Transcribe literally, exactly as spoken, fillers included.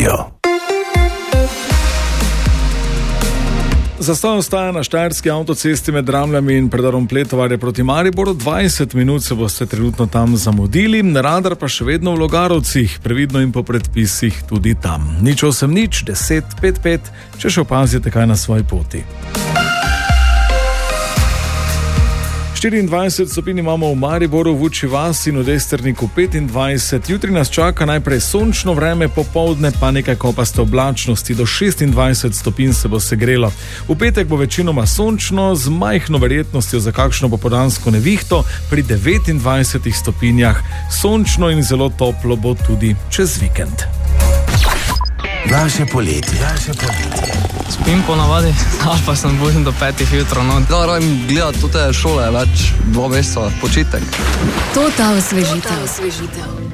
radio. Zastoj ostaja na štajerski avtocesti med Dramljami in predorom Pletovarje proti Mariboru. dvajset minut se boste trenutno tam zamudili, radar pa še vedno v Logarovcih, previdno in po predpisih tudi tam. Nič osem nič, deset pet pet, če še opazite kaj na svoji poti. štiriindvajset stopinj imamo v Mariboru, v Vučji vasi in v Desterniku petindvajset. Jutri nas čaka najprej sončno vreme, popoldne pa nekaj kopaste oblačnosti, do šestindvajset stopinj se bo segrelo. V petek bo večinoma sončno, z majhno verjetnostjo za kakšno popoldansko nevihto, pri devetindvajsetih stopinjah. Sončno in zelo toplo bo tudi čez vikend. Naše poletje. Naše poletje. Spim po navadi, ali pa sem budim do petih jutro. No. Da, radim gledati tute šole, več dva meseca, počitek. To ta osvežitev.